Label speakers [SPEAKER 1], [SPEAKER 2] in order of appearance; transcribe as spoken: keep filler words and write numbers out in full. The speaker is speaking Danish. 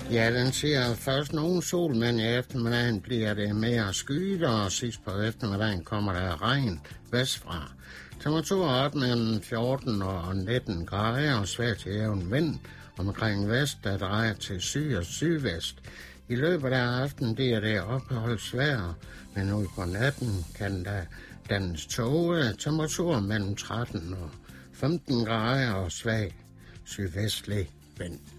[SPEAKER 1] Ja, den siger først nogen sol, men i eftermiddagen bliver det mere skyet, og sidst på eftermiddagen kommer der regn vestfra. Temperaturer op mellem fjorten og nitten grader og svært til jævn vind omkring vest, der drejer til syd og sydvest. I løbet af aftenen bliver det opholdsvejr, men ud på natten kan der dannes tåge. Temperaturer mellem tretten og femten grader og svag sydvestlig vind.